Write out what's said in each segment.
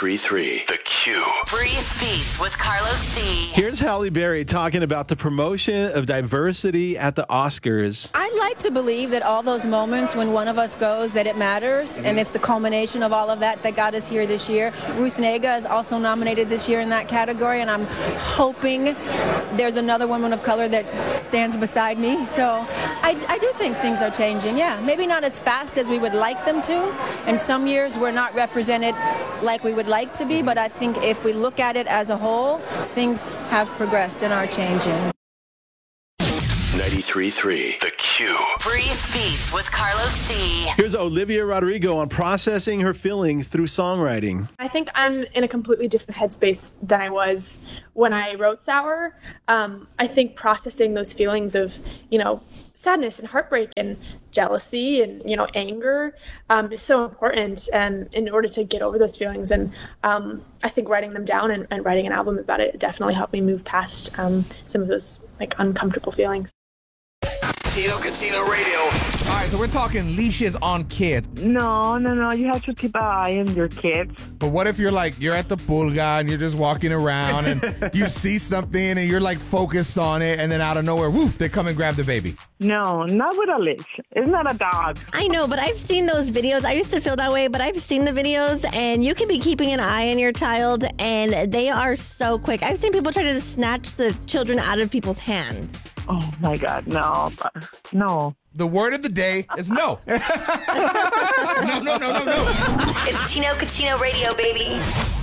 93.3 The Q. Brief Beats with Carlos D. Here's Halle Berry talking about the promotion of diversity at the Oscars. I'd like to believe that all those moments when one of us goes, that it matters, and it's the culmination of all of that got us here this year. Ruth Negga is also nominated this year in that category, and I'm hoping there's another woman of color that stands beside me. So I do think things are changing, yeah. Maybe not as fast as we would like them to, and some years we're not represented like we would like to be, but I think if we look at it as a whole, things have progressed and are changing. 93.3 The Q. Brief Beats with Carlos D. Here's Olivia Rodrigo on processing her feelings through songwriting. I think I'm in a completely different headspace than I was when I wrote Sour. I think processing those feelings of, sadness and heartbreak and jealousy and, anger is so important, and in order to get over those feelings. And I think writing them down and writing an album about it definitely helped me move past some of those uncomfortable feelings. Tino Cucino Radio. All right, so we're talking leashes on kids. No. You have to keep an eye on your kids. But what if you're at the pulga and you're just walking around and you see something and you're focused on it, and then out of nowhere, woof, they come and grab the baby? No, not with a leash. It's not a dog. I know, but I've seen those videos. I used to feel that way, but I've seen the videos, and you can be keeping an eye on your child, and they are so quick. I've seen people try to snatch the children out of people's hands. Oh, my God, no. The word of the day is no. No. It's Tino Cucino Radio, baby.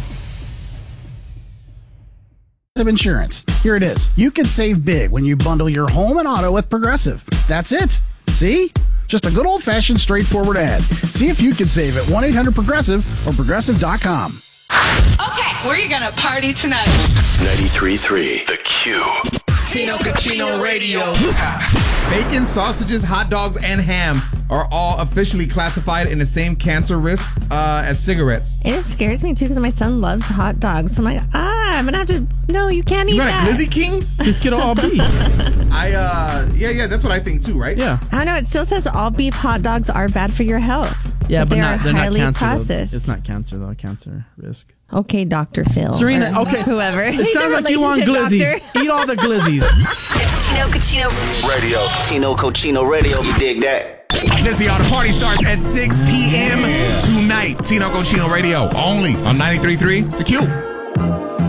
Of insurance. Here it is. You can save big when you bundle your home and auto with Progressive. That's it. See? Just a good old-fashioned straightforward ad. See if you can save at 1-800-PROGRESSIVE or Progressive.com. Okay, where are you gonna party tonight? 93.3 The Q. Tino Cucino Radio. Bacon, sausages, hot dogs, and ham are all officially classified in the same cancer risk as cigarettes. It scares me too because my son loves hot dogs. So I'm like, I'm gonna have to. No, you can't eat that. You got a Glizzy King? Just get all beef. Yeah, that's what I think too, right? Yeah. I don't know. It still says all beef hot dogs are bad for your health. Yeah, but they're not cancer. Processed. It's not cancer though. Cancer risk. Okay, Dr. Phil. Serena, okay. Whoever. It sounds like you want glizzies. Doctor. Eat all the glizzies. It's Tino Cucino Radio. Tino Cucino Radio. You dig that? This is the party starts at 6 p.m. tonight. Tino Cucino Radio only on 93.3 The Q.